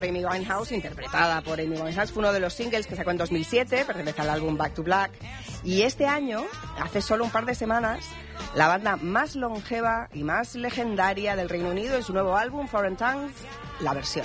Amy Winehouse, interpretada por Amy Winehouse, fue uno de los singles que sacó en 2007, pertenece al álbum Back to Black. Y este año, hace solo un par de semanas, la banda más longeva y más legendaria del Reino Unido, en su nuevo álbum, Foreign Tongues, la versión.